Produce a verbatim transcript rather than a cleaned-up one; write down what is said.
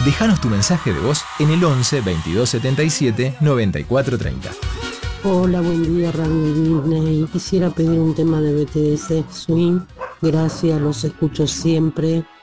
Déjanos tu mensaje de voz en el once veintidós setenta y siete noventa y cuatro treinta. Hola, buen día, Radio Disney. Quisiera pedir un tema de B T S, Swing. Gracias, los escucho siempre.